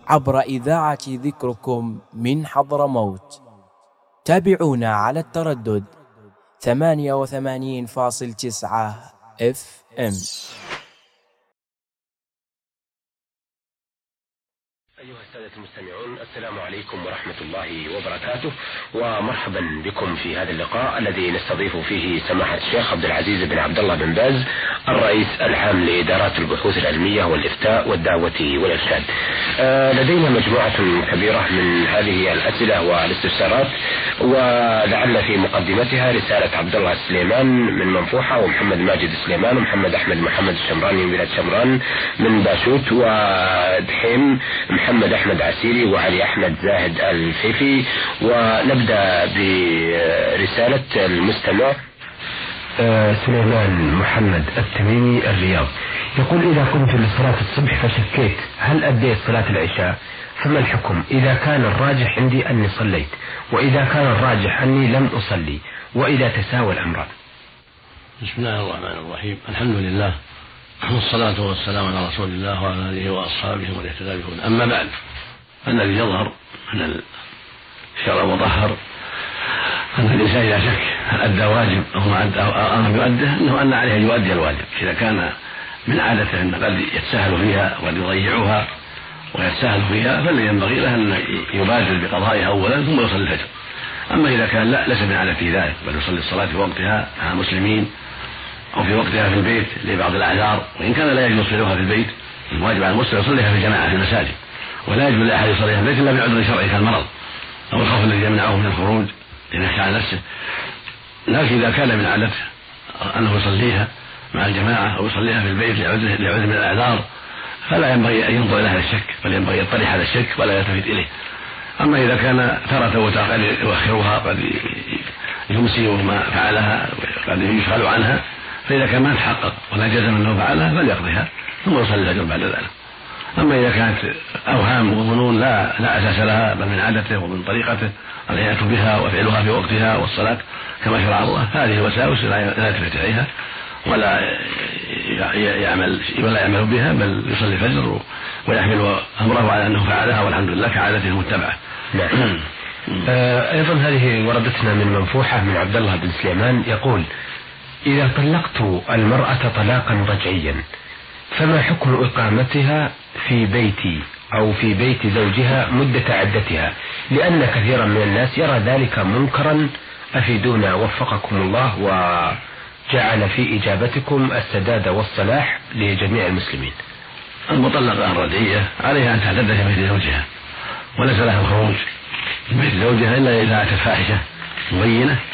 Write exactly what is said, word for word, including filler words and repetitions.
عبر إذاعة ذكركم من حضرموت. تابعونا على التردد ثمانية وثمانين فاصل تسعة اف ام. أيها السادة المستمعون، السلام عليكم ورحمة الله وبركاته، ومرحبا بكم في هذا اللقاء الذي نستضيف فيه سماحة الشيخ عبد العزيز بن عبد الله بن باز، الرئيس العام لإدارات البحوث العلمية والإفتاء والدعوة والإرشاد. آه لدينا مجموعة كبيرة من هذه الأسئلة والاستفسارات، ولعل في مقدمتها رسالة عبد الله السليمان من منفوحة، ومحمد ماجد السليمان، ومحمد أحمد محمد الشمراني من بلاد شمران من باشوت، ودحيم محمد أحمد عسيري وعلي أحمد زاهد الفيفي. ونبدأ برسالة المستمع آه سليمان محمد التميمي الرياض، يقول: إذا كنت لصلاة الصبح فشكيت هل أديت صلاة العشاء، فما الحكم إذا كان الراجح عندي أني صليت، وإذا كان الراجح أني لم أصلي، وإذا تساوى الأمران؟ بسم الله الرحمن الرحيم، الحمد لله والصلاة والسلام على رسول الله وعلى آله وأصحابه ومن اهتدى بهداهم. أما بعد، الذي يظهر من الشرع المطهر أن الإنسان إذا شك هل أدى واجب أو ما أدى أو لم يؤده، أنه أن عليه أن يؤدي الواجب. إذا كان من عادته أن قد يتساهل فيها وقد يضيعها ويتساهل فيها، فالذي ينبغي له أن يبادر بقضائها أولا ثم يصلي الفجر. أما إذا كان لا ليس من عادته ذلك، بل يصلي الصلاة في وقتها مع المسلمين أو في وقتها في البيت لبعض الأعذار، وإن كان لا يجوز يصليها في البيت، الواجب على المسلم يصليها في الجماعة في المساجد، ولا يجوز لأحد يصليها في البيت إلا بعذر شرعي كالمرض أو الخوف الذي يمنعه من الخروج لنخشى على نفسه. لكن إذا كان من عادته أنه يصليها مع الجماعة أو يصليها في البيت لعذر لعذر من الأعذار، فلا ينبغي أن ينظر إلى هذا الشك، بل ينبغي أن يطرح هذا الشك ولا يلتفت إليه. أما إذا كان ترى وتأخر يؤخرها، قد يمسي وما فعلها قد يشغل عنها، فإذا كان ما تحقق ولا جزم أنه فعلها فليقضيها ثم يصلي الفجر بعد ذلك. أما إذا كانت أوهام وظنون لا لا أساس لها، بل من عادته ومن طريقته العناية بها وفعلها في وقتها والصلاة كما شرع الله، هذه الوساوس لا يلتفت إليها ولا يعمل ولا يعمل بها، بل يصلي الفجر ويحمل أمره على أنه فعلها والحمد لله كعادته المتبعة. نعم. أيضا هذه وردتنا من منفوحة من عبد الله بن سليمان، يقول: إذا طلقت المرأة طلاقا رجعيا فما حكم إقامتها في بيتي أو في بيت زوجها مدة عدتها، لأن كثيرا من الناس يرى ذلك منكرا، أفيدونا وفقكم الله وجعل في إجابتكم السداد والصلاح لجميع المسلمين. المطلقة الرجعية عليها أن تعتد في بيت زوجها، وليس لها الخروج من بيت زوجها إلا إذا أتت فاحشة مبينة